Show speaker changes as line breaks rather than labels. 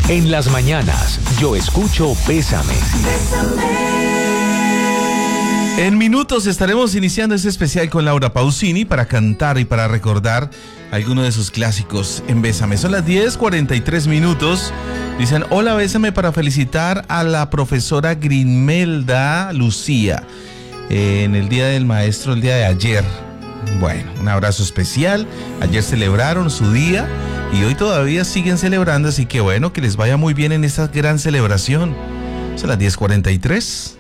En las mañanas, yo escucho Bésame.
En minutos estaremos iniciando este especial con Laura Pausini para cantar y para recordar algunos de sus clásicos en Bésame. Son las 10:43 minutos. Dicen, hola, bésame para felicitar a la profesora Grimelda Lucía en el Día del Maestro, el día de ayer. Bueno, un abrazo especial. Ayer celebraron su día y hoy todavía siguen celebrando, así que bueno, que les vaya muy bien en esta gran celebración. Son las 10:43.